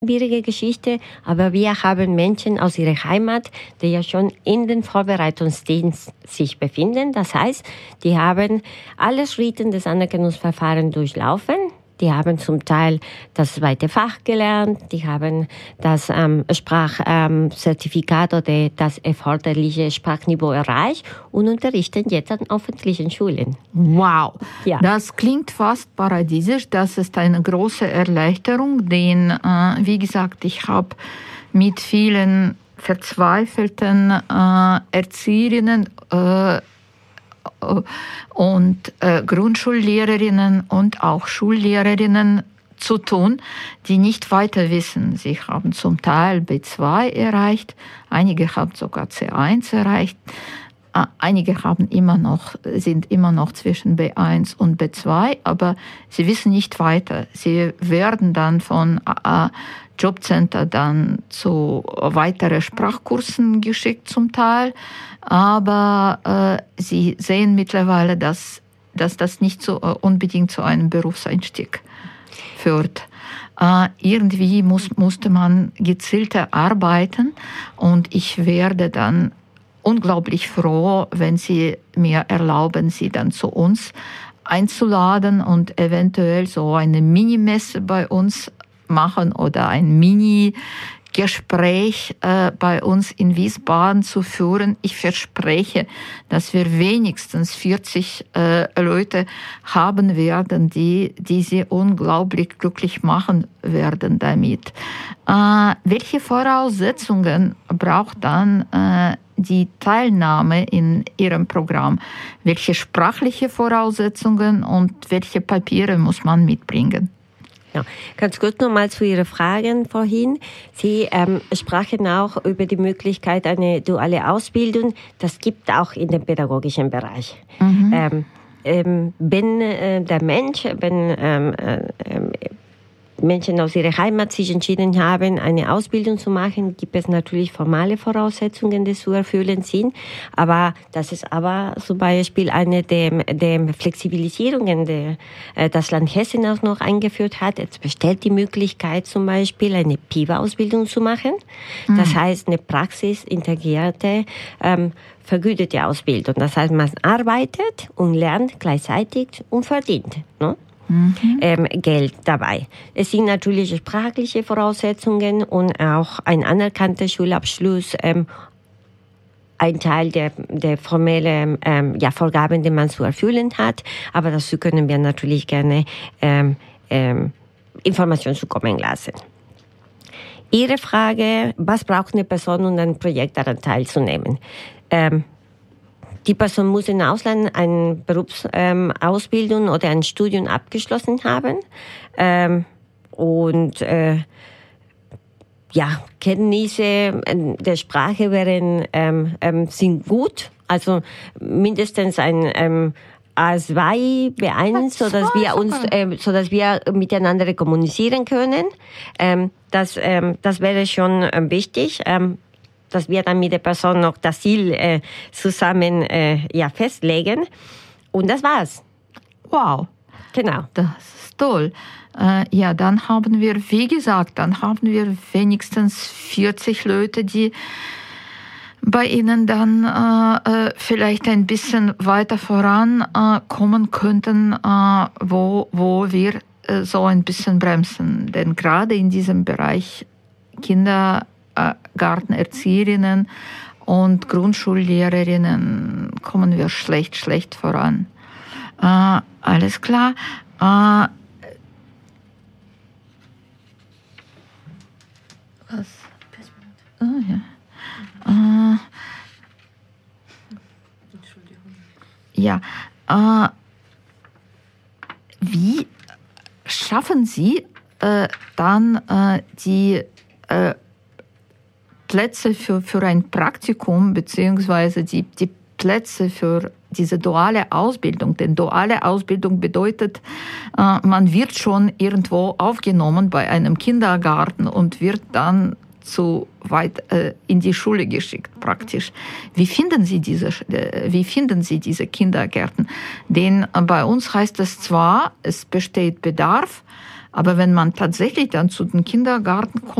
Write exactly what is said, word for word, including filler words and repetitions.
schwierige Geschichte, aber wir haben Menschen aus ihrer Heimat, die ja schon in den Vorbereitungsdienst sich befinden. Das heißt, die haben alle Schritte des Anerkennungsverfahrens durchlaufen. Die haben zum Teil das zweite Fach gelernt, die haben das ähm, Sprachzertifikat ähm, oder das erforderliche Sprachniveau erreicht und unterrichten jetzt an öffentlichen Schulen. Wow, ja. Das klingt fast paradiesisch. Das ist eine große Erleichterung, denn, äh, wie gesagt, ich habe mit vielen verzweifelten äh, Erzieherinnen äh, und äh, Grundschullehrerinnen und auch Schullehrerinnen zu tun, die nicht weiter wissen. Sie haben zum Teil B zwei erreicht, einige haben sogar C eins erreicht, äh, einige haben immer noch, sind immer noch zwischen B eins und B zwei, aber sie wissen nicht weiter. Sie werden dann von äh, Jobcenter dann zu weiteren Sprachkursen geschickt zum Teil, aber äh, sie sehen mittlerweile, dass, dass das nicht so äh, unbedingt zu einem Berufseinstieg führt. Äh, irgendwie muss, musste man gezielter arbeiten und ich werde dann unglaublich froh, wenn Sie mir erlauben, Sie dann zu uns einzuladen und eventuell so eine Minimesse bei uns machen oder ein Mini-Gespräch äh, bei uns in Wiesbaden zu führen. Ich verspreche, dass wir wenigstens vierzig äh, Leute haben werden, die, die sie unglaublich glücklich machen werden damit. Äh, welche Voraussetzungen braucht dann äh, die Teilnahme in Ihrem Programm? Welche sprachliche Voraussetzungen und welche Papiere muss man mitbringen? Ja, ganz kurz nochmal zu Ihren Fragen vorhin. Sie ähm, sprachen auch über die Möglichkeit einer duale Ausbildung. Das gibt auch in dem pädagogischen Bereich. Mhm. Ähm, ähm, wenn äh, der Mensch, wenn ähm, äh, Menschen aus ihrer Heimat sich entschieden haben, eine Ausbildung zu machen, gibt es natürlich formale Voraussetzungen, die zu erfüllen sind. Aber das ist aber zum Beispiel eine der, der Flexibilisierungen, die das Land Hessen auch noch eingeführt hat. Es besteht die Möglichkeit, zum Beispiel eine P I V A-Ausbildung zu machen. Mhm. Das heißt, eine praxisintegrierte, ähm, vergütete Ausbildung. Das heißt, man arbeitet und lernt gleichzeitig und verdient, ne? Mhm. Ähm, Geld dabei. Es sind natürlich sprachliche Voraussetzungen und auch ein anerkannter Schulabschluss, ähm, ein Teil der, der formellen ähm, ja, Vorgaben, die man zu erfüllen hat. Aber dazu können wir natürlich gerne ähm, ähm, Informationen zukommen lassen. Ihre Frage, was braucht eine Person, um an einem Projekt daran teilzunehmen? Ähm, Die Person muss im Ausland eine Berufsausbildung ähm, oder ein Studium abgeschlossen haben. Ähm, und äh, ja, Kenntnisse der Sprache wären, ähm, ähm, sind gut. Also mindestens ein ähm, A zwei, B eins, sodass wir uns, äh, sodass wir miteinander kommunizieren können. Ähm, das, ähm, das wäre schon ähm, wichtig. Ähm, dass wir dann mit der Person noch das Ziel äh, zusammen äh, ja, festlegen. Und das war's. Wow. Genau. Das ist toll. Äh, ja, dann haben wir, wie gesagt, dann haben wir wenigstens vierzig Leute, die bei Ihnen dann äh, vielleicht ein bisschen weiter vorankommen äh, könnten, äh, wo, wo wir äh, so ein bisschen bremsen. Denn gerade in diesem Bereich Kinder Gartenerzieherinnen und Grundschullehrerinnen kommen wir schlecht, schlecht voran. Äh, alles klar. Äh, was? Oh, ja. Äh, ja. Äh, wie schaffen Sie äh, dann äh, die äh, Plätze für, für ein Praktikum beziehungsweise die, die Plätze für diese duale Ausbildung? Denn duale Ausbildung bedeutet, äh, man wird schon irgendwo aufgenommen bei einem Kindergarten und wird dann zu weit äh, in die Schule geschickt praktisch. Wie finden Sie diese, äh, wie finden Sie diese Kindergärten? Denn äh, bei uns heißt es zwar, es besteht Bedarf, Aber wenn man tatsächlich dann zu den Kindergarten kommt,